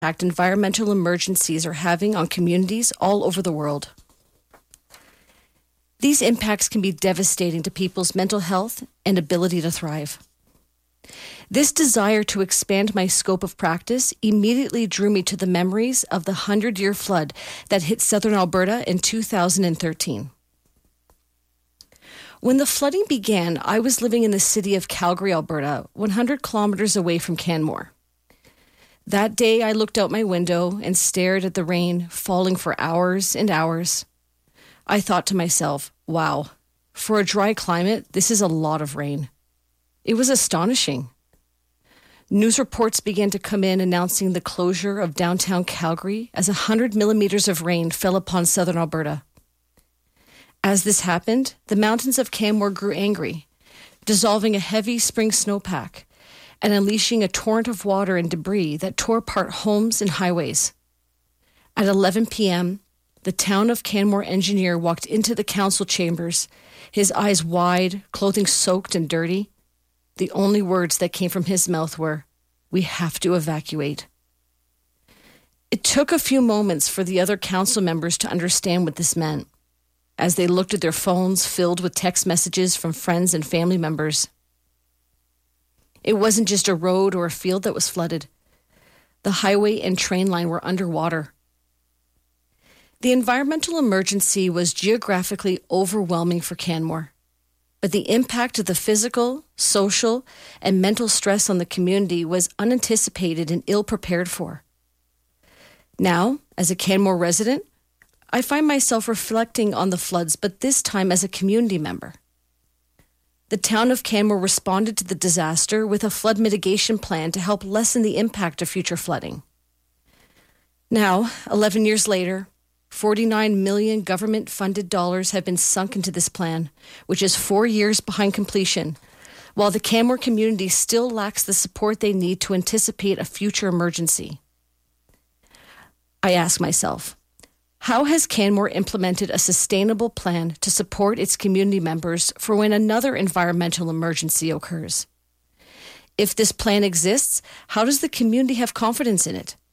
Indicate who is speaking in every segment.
Speaker 1: environmental emergencies are having on communities all over the world. These impacts can be devastating to people's mental health and ability to thrive. This desire to expand my scope of practice immediately drew me to the memories of the 100-year flood that hit southern Alberta in 2013. When the flooding began, I was living in the city of Calgary, Alberta, 100 kilometers away from Canmore. That day, I looked out my window and stared at the rain falling for hours and hours. I thought to myself, wow, for a dry climate, this is a lot of rain. It was astonishing. News reports began to come in announcing the closure of downtown Calgary as 100 millimeters of rain fell upon southern Alberta. As this happened, the mountains of Canmore grew angry, dissolving a heavy spring snowpack and unleashing a torrent of water and debris that tore apart homes and highways. At 11 p.m., the town of Canmore engineer walked into the council chambers, his eyes wide, clothing soaked and dirty. The only words that came from his mouth were, "We have to evacuate." It took a few moments for the other council members to understand what this meant, as they looked at their phones filled with text messages from friends and family members. It wasn't just a road or a field that was flooded. The highway and train line were underwater. The environmental emergency was geographically overwhelming for Canmore, but the impact of the physical, social, and mental stress on the community was unanticipated and ill-prepared for. Now, as a Canmore resident, I find myself reflecting on the floods, but this time as a community member. The town of Canmore responded to the disaster with a flood mitigation plan to help lessen the impact of future flooding. Now, 11 years later, $49 million government-funded dollars have been sunk into this plan, which is 4 years behind completion, while the Canmore community still lacks the support they need to anticipate a future emergency. I ask myself, how has Canmore implemented a sustainable plan to support its community members for when another environmental emergency occurs? If this plan exists, how does the community have confidence in it?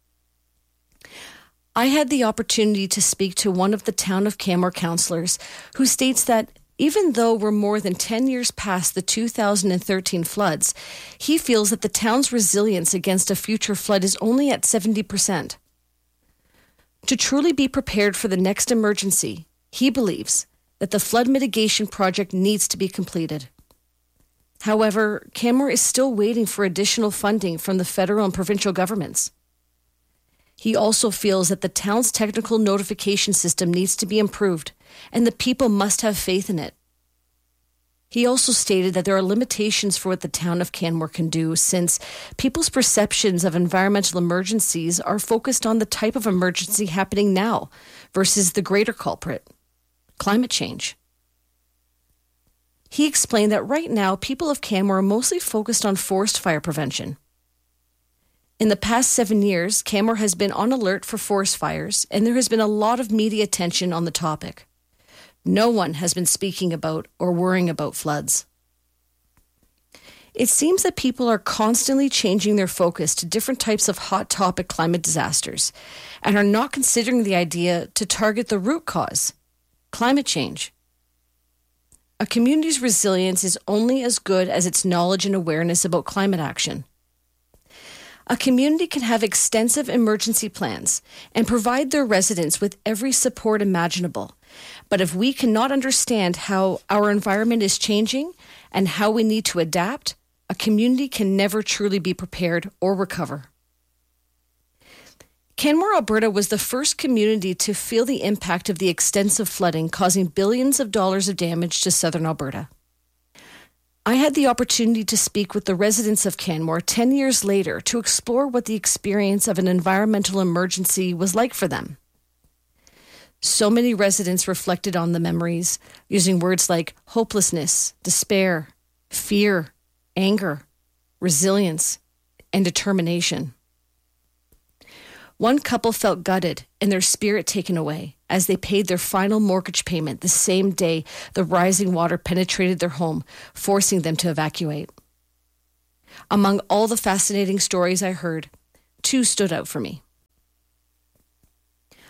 Speaker 1: I had the opportunity to speak to one of the town of Canmore councillors who states that even though we're more than 10 years past the 2013 floods, he feels that the town's resilience against a future flood is only at 70%. To truly be prepared for the next emergency, he believes that the flood mitigation project needs to be completed. However, Canmore is still waiting for additional funding from the federal and provincial governments. He also feels that the town's technical notification system needs to be improved, and the people must have faith in it. He also stated that there are limitations for what the town of Canmore can do, since people's perceptions of environmental emergencies are focused on the type of emergency happening now versus the greater culprit, climate change. He explained that right now, people of Canmore are mostly focused on forest fire prevention. In the past 7 years, Canmore has been on alert for forest fires, and there has been a lot of media attention on the topic. No one has been speaking about or worrying about floods. It seems that people are constantly changing their focus to different types of hot topic climate disasters and are not considering the idea to target the root cause, climate change. A community's resilience is only as good as its knowledge and awareness about climate action. A community can have extensive emergency plans and provide their residents with every support imaginable. But if we cannot understand how our environment is changing and how we need to adapt, a community can never truly be prepared or recover. Canmore, Alberta was the first community to feel the impact of the extensive flooding causing billions of dollars of damage to southern Alberta. I had the opportunity to speak with the residents of Canmore 10 years later to explore what the experience of an environmental emergency was like for them. So many residents reflected on the memories, using words like hopelessness, despair, fear, anger, resilience, and determination. One couple felt gutted and their spirit taken away as they paid their final mortgage payment the same day the rising water penetrated their home, forcing them to evacuate. Among all the fascinating stories I heard, two stood out for me.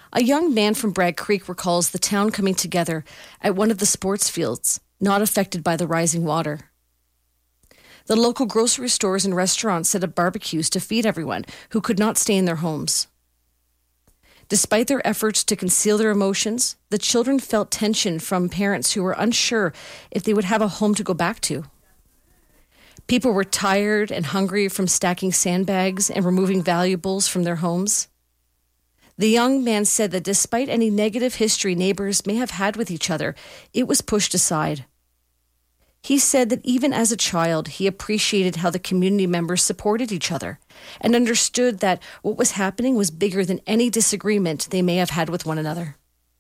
Speaker 1: A young man from Bragg Creek recalls the town coming together at one of the sports fields, not affected by the rising water. The local grocery stores and restaurants set up barbecues to feed everyone who could not stay in their homes. Despite their efforts to conceal their emotions, the children felt tension from parents who were unsure if they would have a home to go back to. People were tired and hungry from stacking sandbags and removing valuables from their homes. The young man said that despite any negative history neighbors may have had with each other, it was pushed aside. He said that even as a child, he appreciated how the community members supported each other and understood that what was happening was bigger than any disagreement they may have had with one another.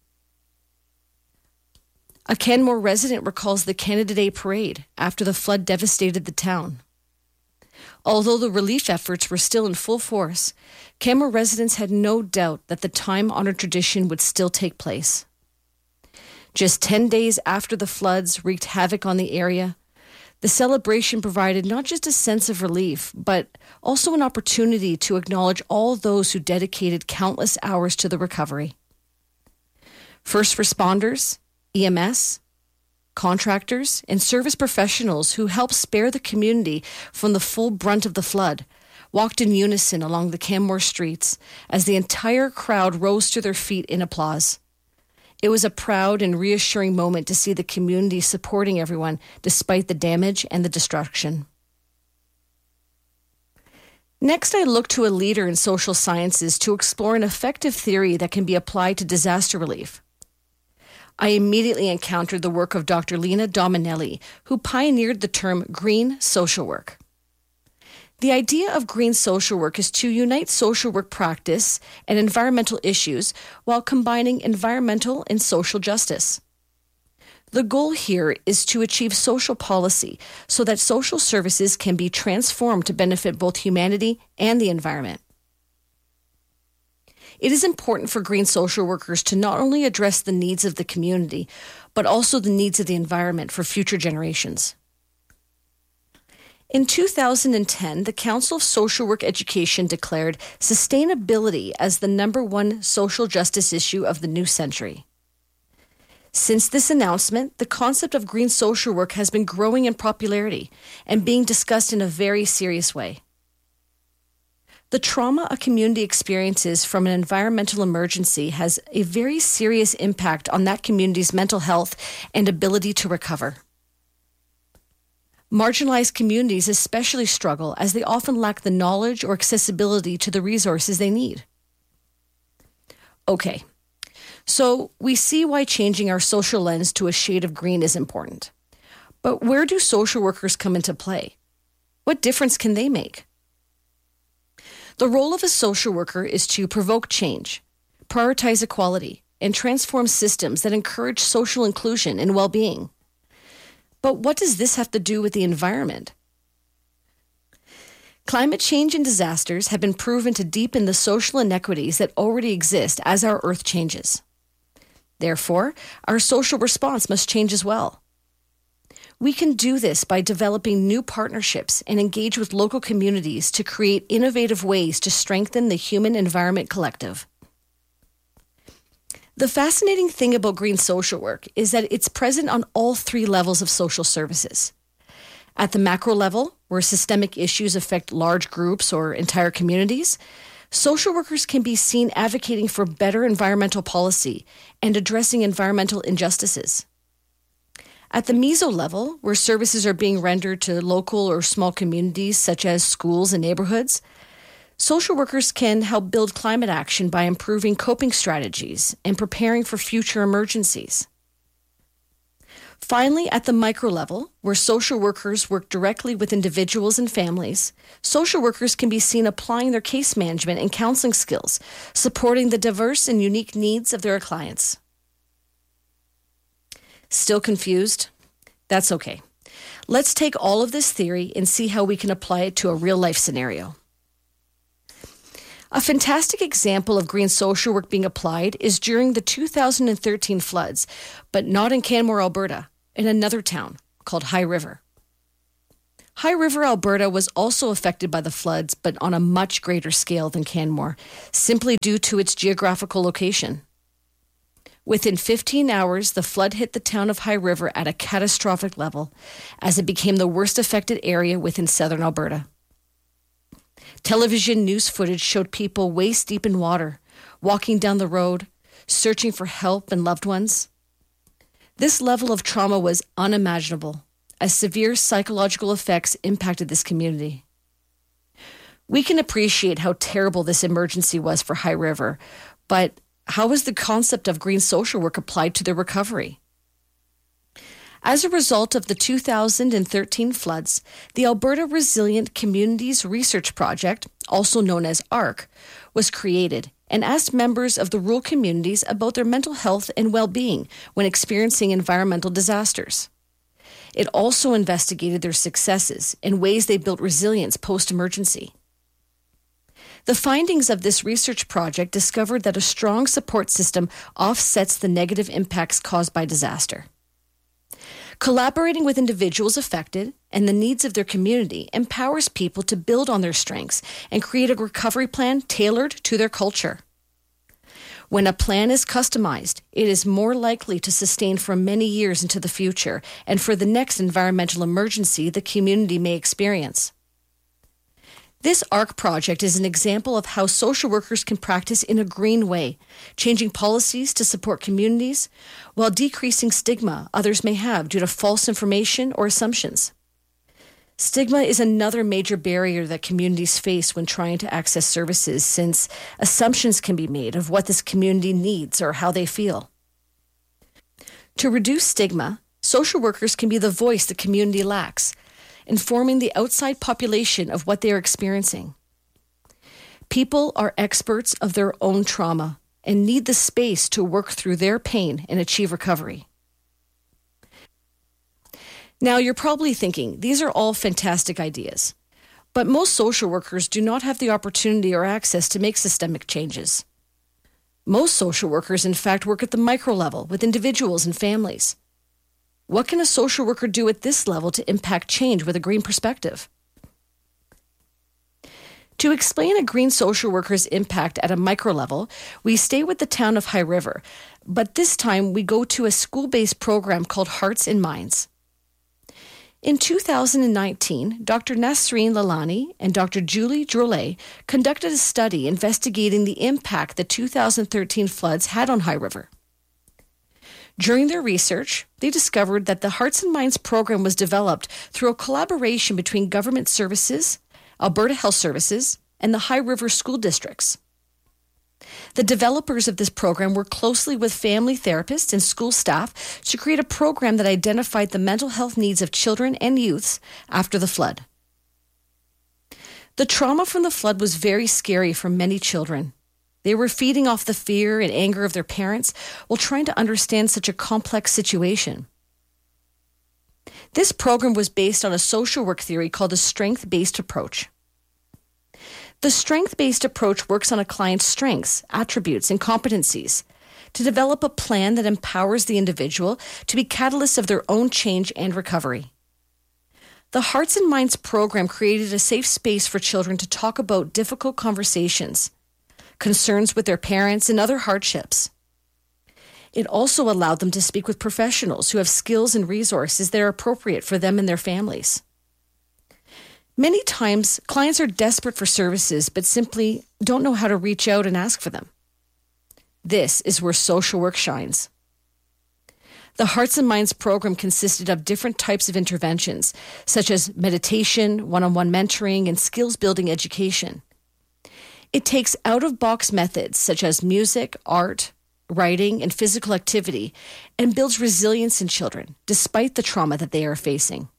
Speaker 1: A Canmore resident recalls the Canada Day parade after the flood devastated the town. Although the relief efforts were still in full force, Canmore residents had no doubt that the time-honored tradition would still take place. Just 10 days after the floods wreaked havoc on the area, the celebration provided not just a sense of relief, but also an opportunity to acknowledge all those who dedicated countless hours to the recovery. First responders, EMS, contractors, and service professionals who helped spare the community from the full brunt of the flood walked in unison along the Canmore streets as the entire crowd rose to their feet in applause. It was a proud and reassuring moment to see the community supporting everyone despite the damage and the destruction. Next, I look to a leader in social sciences to explore an effective theory that can be applied to disaster relief. I immediately encountered the work of Dr. Lena Dominelli, who pioneered the term green social work. The idea of green social work is to unite social work practice and environmental issues while combining environmental and social justice. The goal here is to achieve social policy so that social services can be transformed to benefit both humanity and the environment. It is important for green social workers to not only address the needs of the community, but also the needs of the environment for future generations. In 2010, the Council of Social Work Education declared sustainability as the #1 social justice issue of the new century. Since this announcement, the concept of green social work has been growing in popularity and being discussed in a very serious way. The trauma a community experiences from an environmental emergency has a very serious impact on that community's mental health and ability to recover. Marginalized communities especially struggle as they often lack the knowledge or accessibility to the resources they need. Okay, so we see why changing our social lens to a shade of green is important. But where do social workers come into play? What difference can they make? The role of a social worker is to provoke change, prioritize equality, and transform systems that encourage social inclusion and well-being. But what does this have to do with the environment? Climate change and disasters have been proven to deepen the social inequities that already exist as our Earth changes. Therefore, our social response must change as well. We can do this by developing new partnerships and engage with local communities to create innovative ways to strengthen the human environment collective. The fascinating thing about green social work is that it's present on all 3 levels of social services. At the macro level, where systemic issues affect large groups or entire communities, social workers can be seen advocating for better environmental policy and addressing environmental injustices. At the meso level, where services are being rendered to local or small communities such as schools and neighborhoods, social workers can help build climate action by improving coping strategies and preparing for future emergencies. Finally, at the micro level, where social workers work directly with individuals and families, social workers can be seen applying their case management and counseling skills, supporting the diverse and unique needs of their clients. Still confused? That's okay. Let's take all of this theory and see how we can apply it to a real-life scenario. A fantastic example of green social work being applied is during the 2013 floods, but not in Canmore, Alberta, in another town called High River. High River, Alberta was also affected by the floods, but on a much greater scale than Canmore, simply due to its geographical location. Within 15 hours, the flood hit the town of High River at a catastrophic level, as it became the worst affected area within southern Alberta. Television news footage showed people waist deep in water, walking down the road, searching for help and loved ones. This level of trauma was unimaginable, as severe psychological effects impacted this community. We can appreciate how terrible this emergency was for High River, but how was the concept of green social work applied to their recovery? As a result of the 2013 floods, the Alberta Resilient Communities Research Project, also known as ARC, was created and asked members of the rural communities about their mental health and well-being when experiencing environmental disasters. It also investigated their successes and ways they built resilience post-emergency. The findings of this research project discovered that a strong support system offsets the negative impacts caused by disaster. Collaborating with individuals affected and the needs of their community empowers people to build on their strengths and create a recovery plan tailored to their culture. When a plan is customized, it is more likely to sustain for many years into the future and for the next environmental emergency the community may experience. This ARC project is an example of how social workers can practice in a green way, changing policies to support communities while decreasing stigma others may have due to false information or assumptions. Stigma is another major barrier that communities face when trying to access services, since assumptions can be made of what this community needs or how they feel. To reduce stigma, social workers can be the voice the community lacks, informing the outside population of what they are experiencing. People are experts of their own trauma and need the space to work through their pain and achieve recovery. Now, you're probably thinking, these are all fantastic ideas, but most social workers do not have the opportunity or access to make systemic changes. Most social workers, in fact, work at the micro level with individuals and families. What can a social worker do at this level to impact change with a green perspective? To explain a green social worker's impact at a micro level, we stay with the town of High River, but this time we go to a school-based program called Hearts and Minds. In 2019, Dr. Nasreen Lalani and Dr. Julie Drolet conducted a study investigating the impact the 2013 floods had on High River. During their research, they discovered that the Hearts and Minds program was developed through a collaboration between government services, Alberta Health Services, and the High River school districts. The developers of this program worked closely with family therapists and school staff to create a program that identified the mental health needs of children and youths after the flood. The trauma from the flood was very scary for many children. They were feeding off the fear and anger of their parents while trying to understand such a complex situation. This program was based on a social work theory called a strength-based approach. The strength-based approach works on a client's strengths, attributes, and competencies to develop a plan that empowers the individual to be catalysts of their own change and recovery. The Hearts and Minds program created a safe space for children to talk about difficult conversations, concerns with their parents, and other hardships. It also allowed them to speak with professionals who have skills and resources that are appropriate for them and their families. Many times, clients are desperate for services but simply don't know how to reach out and ask for them. This is where social work shines. The Hearts and Minds program consisted of different types of interventions, such as meditation, one-on-one mentoring, and skills-building education. It takes out-of-box methods such as music, art, writing, and physical activity, and builds resilience in children, despite the trauma that they are facing.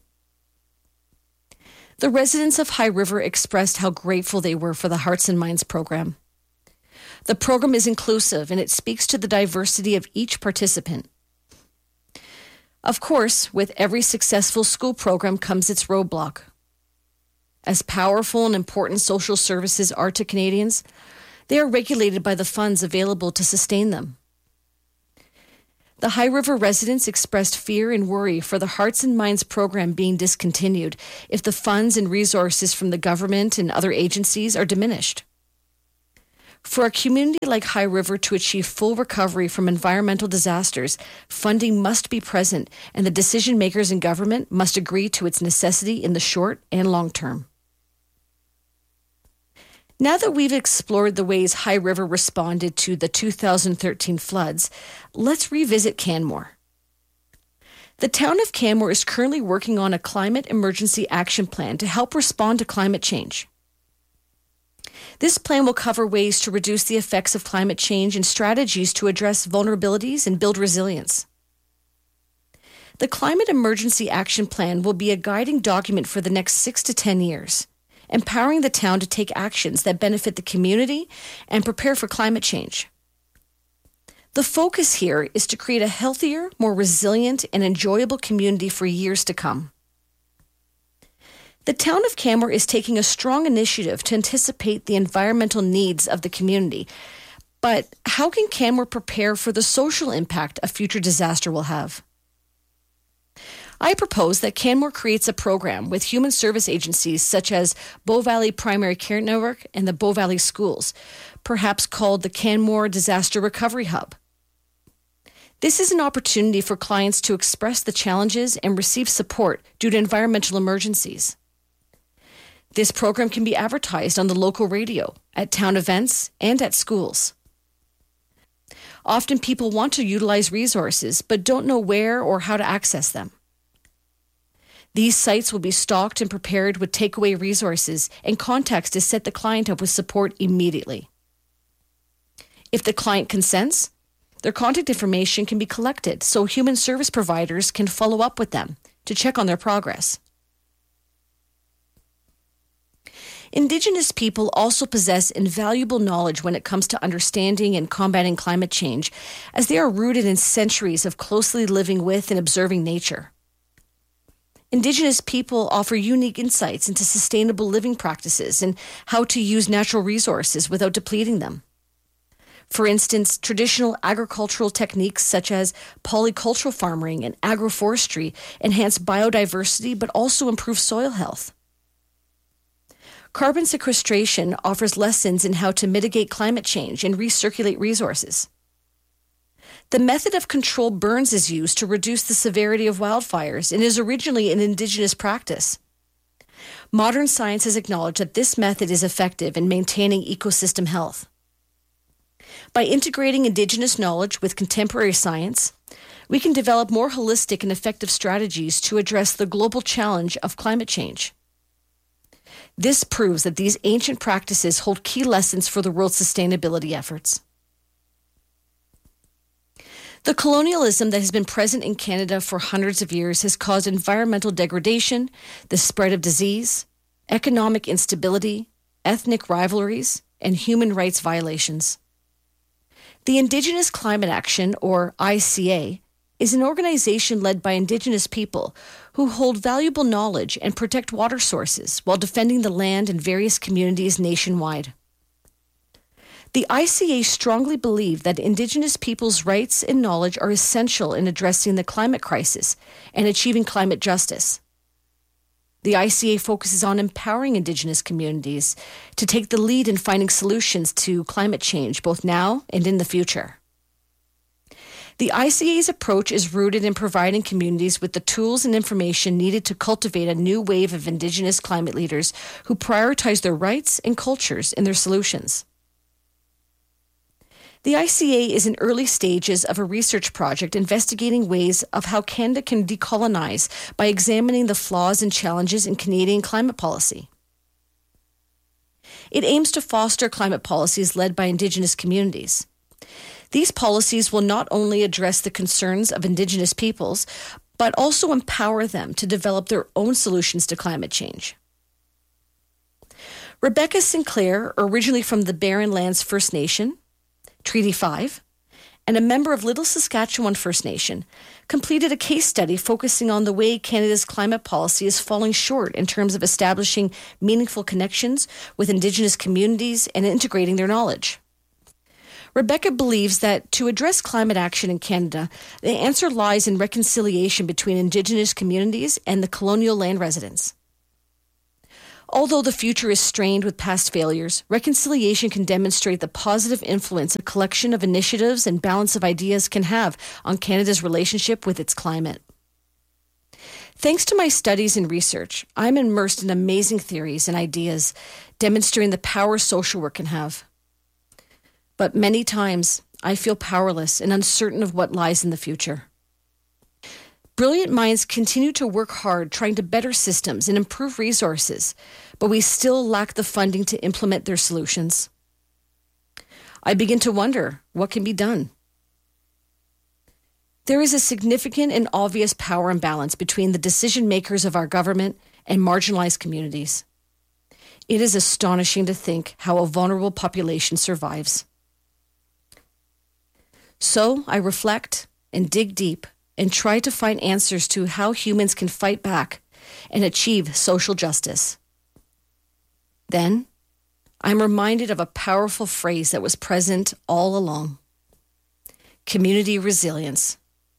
Speaker 1: The residents of High River expressed how grateful they were for the Hearts and Minds program. The program is inclusive and it speaks to the diversity of each participant. Of course, with every successful school program comes its roadblock. As powerful and important social services are to Canadians, they are regulated by the funds available to sustain them. The High River residents expressed fear and worry for the Hearts and Minds program being discontinued if the funds and resources from the government and other agencies are diminished. For a community like High River to achieve full recovery from environmental disasters, funding must be present and the decision makers in government must agree to its necessity in the short and long term. Now that we've explored the ways High River responded to the 2013 floods, let's revisit Canmore. The town of Canmore is currently working on a climate emergency action plan to help respond to climate change. This plan will cover ways to reduce the effects of climate change and strategies to address vulnerabilities and build resilience. The Climate Emergency Action Plan will be a guiding document for the next 6 to 10 years, empowering the town to take actions that benefit the community and prepare for climate change. The focus here is to create a healthier, more resilient, and enjoyable community for years to come. The town of Canmore is taking a strong initiative to anticipate the environmental needs of the community. But how can Canmore prepare for the social impact a future disaster will have? I propose that Canmore creates a program with human service agencies such as Bow Valley Primary Care Network and the Bow Valley Schools, perhaps called the Canmore Disaster Recovery Hub. This is an opportunity for clients to express the challenges and receive support due to environmental emergencies. This program can be advertised on the local radio, at town events, and at schools. Often people want to utilize resources but don't know where or how to access them. These sites will be stocked and prepared with takeaway resources and contacts to set the client up with support immediately. If the client consents, their contact information can be collected so human service providers can follow up with them to check on their progress. Indigenous people also possess invaluable knowledge when it comes to understanding and combating climate change, as they are rooted in centuries of closely living with and observing nature. Indigenous people offer unique insights into sustainable living practices and how to use natural resources without depleting them. For instance, traditional agricultural techniques such as polycultural farming and agroforestry enhance biodiversity but also improve soil health. Carbon sequestration offers lessons in how to mitigate climate change and recirculate resources. The method of controlled burns is used to reduce the severity of wildfires and is originally an Indigenous practice. Modern science has acknowledged that this method is effective in maintaining ecosystem health. By integrating Indigenous knowledge with contemporary science, we can develop more holistic and effective strategies to address the global challenge of climate change. This proves that these ancient practices hold key lessons for the world's sustainability efforts. The colonialism that has been present in Canada for hundreds of years has caused environmental degradation, the spread of disease, economic instability, ethnic rivalries, and human rights violations. The Indigenous Climate Action, or ICA, is an organization led by Indigenous people who hold valuable knowledge and protect water sources while defending the land in various communities nationwide. The ICA strongly believe that Indigenous people's rights and knowledge are essential in addressing the climate crisis and achieving climate justice. The ICA focuses on empowering Indigenous communities to take the lead in finding solutions to climate change both now and in the future. The ICA's approach is rooted in providing communities with the tools and information needed to cultivate a new wave of Indigenous climate leaders who prioritize their rights and cultures in their solutions. The ICA is in early stages of a research project investigating ways of how Canada can decolonize by examining the flaws and challenges in Canadian climate policy. It aims to foster climate policies led by Indigenous communities. These policies will not only address the concerns of Indigenous peoples, but also empower them to develop their own solutions to climate change. Rebecca Sinclair, originally from the Barren Lands First Nation, Treaty 5, and a member of Little Saskatchewan First Nation, completed a case study focusing on the way Canada's climate policy is falling short in terms of establishing meaningful connections with Indigenous communities and integrating their knowledge. Rebecca believes that to address climate action in Canada, the answer lies in reconciliation between Indigenous communities and the colonial land residents. Although the future is strained with past failures, reconciliation can demonstrate the positive influence a collection of initiatives and balance of ideas can have on Canada's relationship with its climate. Thanks to my studies and research, I'm immersed in amazing theories and ideas demonstrating the power social work can have. But many times, I feel powerless and uncertain of what lies in the future. Brilliant minds continue to work hard trying to better systems and improve resources, but we still lack the funding to implement their solutions. I begin to wonder what can be done. There is a significant and obvious power imbalance between the decision makers of our government and marginalized communities. It is astonishing to think how a vulnerable population survives. So I reflect and dig deep and try to find answers to how humans can fight back and achieve social justice. Then, I'm reminded of a powerful phrase that was present all along: community resilience.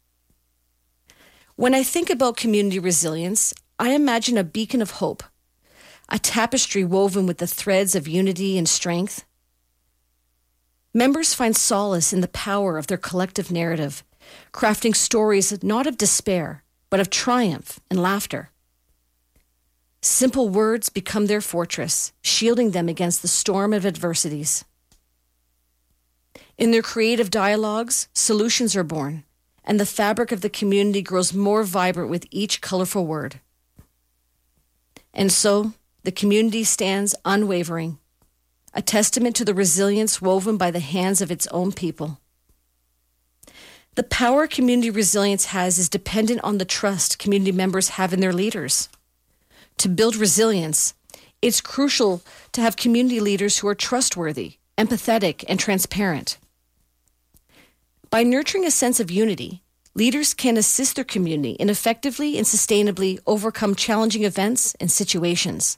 Speaker 1: When I think about community resilience, I imagine a beacon of hope, a tapestry woven with the threads of unity and strength. Members find solace in the power of their collective narrative, crafting stories not of despair, but of triumph and laughter. Simple words become their fortress, shielding them against the storm of adversities. In their creative dialogues, solutions are born, and the fabric of the community grows more vibrant with each colorful word. And so, the community stands unwavering, a testament to the resilience woven by the hands of its own people. The power community resilience has is dependent on the trust community members have in their leaders. To build resilience, it's crucial to have community leaders who are trustworthy, empathetic, and transparent. By nurturing a sense of unity, leaders can assist their community in effectively and sustainably overcome challenging events and situations.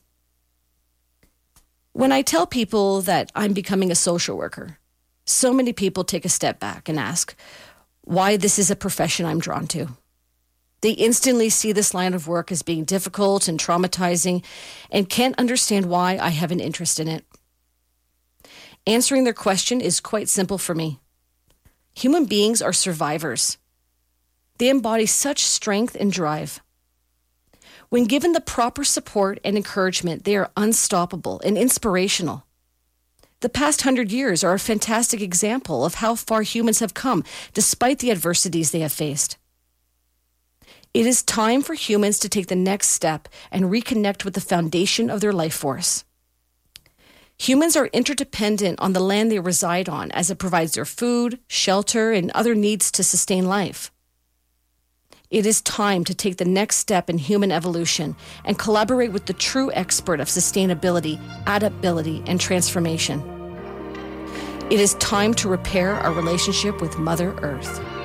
Speaker 1: When I tell people that I'm becoming a social worker, so many people take a step back and ask why this is a profession I'm drawn to. They instantly see this line of work as being difficult and traumatizing and can't understand why I have an interest in it. Answering their question is quite simple for me. Human beings are survivors. They embody such strength and drive. When given the proper support and encouragement, they are unstoppable and inspirational. The past 100 years are a fantastic example of how far humans have come despite the adversities they have faced. It is time for humans to take the next step and reconnect with the foundation of their life force. Humans are interdependent on the land they reside on as it provides their food, shelter, and other needs to sustain life. It is time to take the next step in human evolution and collaborate with the true expert of sustainability, adaptability, and transformation. It is time to repair our relationship with Mother Earth.